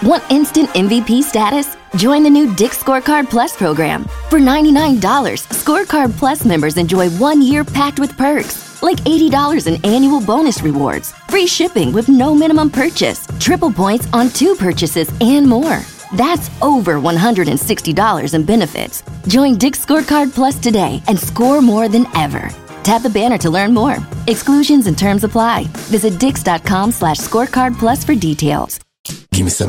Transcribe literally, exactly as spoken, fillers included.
Want instant M V P status? Join the new Dick's Scorecard Plus program. For ninety-nine dollars, Scorecard Plus members enjoy one year packed with perks, like eighty dollars in annual bonus rewards, free shipping with no minimum purchase, triple points on two purchases, and more. That's over one hundred sixty dollars in benefits. Join Dick's Scorecard Plus today and score more than ever. Tap the banner to learn more. Exclusions and terms apply. Visit dix.com slash scorecard plus for details. Give me some